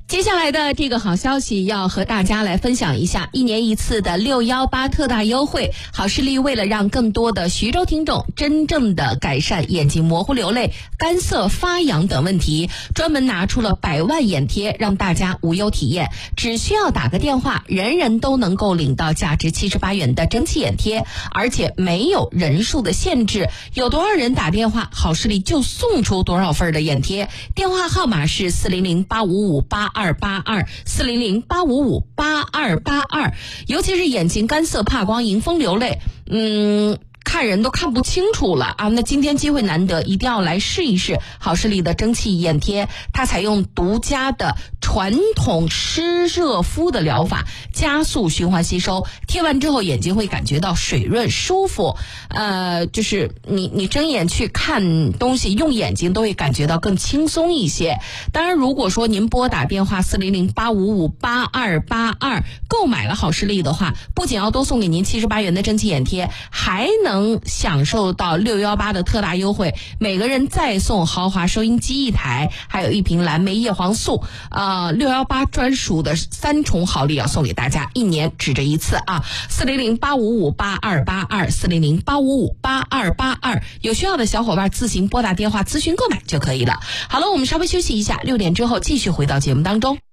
接下来的这个好消息要和大家来分享一下，一年一次的618特大优惠，好视力为了让更多的徐州听众真正的改善眼睛模糊流泪、干涩发痒等问题，专门拿出了100万眼贴，让大家无忧体验。只需要打个电话，人人都能够领到价值78元的蒸汽眼贴，而且没有人数的限制，有多少人打电话，好视力就送出多少份的眼贴。电话号码是400-855-8282，400-855-8282。尤其是眼睛干涩、怕光、迎风流泪，看人都看不清楚了啊！那今天机会难得，一定要来试一试好视力的蒸汽眼贴。它采用独家的传统湿热敷的疗法，加速循环吸收，贴完之后眼睛会感觉到水润舒服。就是你睁眼去看东西，用眼睛都会感觉到更轻松一些。当然，如果说您拨打电话400-855-8282购买了好视力的话，不仅要多送给您78元的蒸汽眼贴，还能享受到618的特大优惠，每个人再送豪华收音机1台，还有1瓶蓝莓叶黄素，618专属的3重好礼要送给大家，一年只这一次啊！400-855-8282，400-855-8282，有需要的小伙伴自行拨打电话咨询购买就可以了。好了，我们稍微休息一下，6点之后继续回到节目当中。